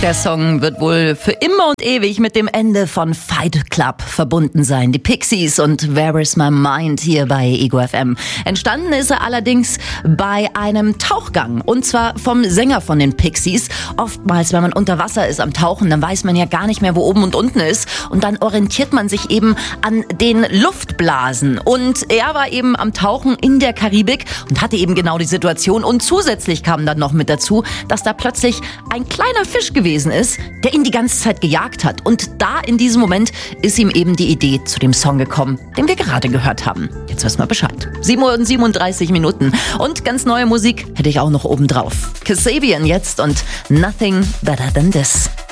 Der Song wird wohl für immer und ewig mit dem Ende von Fight Club verbunden sein. Die Pixies und Where is my mind hier bei Ego FM. Entstanden ist er allerdings bei einem Tauchgang. Und zwar vom Sänger von den Pixies. Oftmals, wenn man unter Wasser ist am Tauchen, dann weiß man ja gar nicht mehr, wo oben und unten ist. Und dann orientiert man sich eben an den Luftblasen. Und er war eben am Tauchen in der Karibik und hatte eben genau die Situation. Und zusätzlich kam dann noch mit dazu, dass da plötzlich ein kleiner Fisch gewesen ist, der ihn die ganze Zeit gejagt hat. Und da in diesem Moment ist ihm eben die Idee zu dem Song gekommen, den wir gerade gehört haben. Jetzt wissen wir Bescheid. 7:37 und ganz neue Musik hätte ich auch noch oben drauf. Kasabian jetzt und Nothing Better Than This.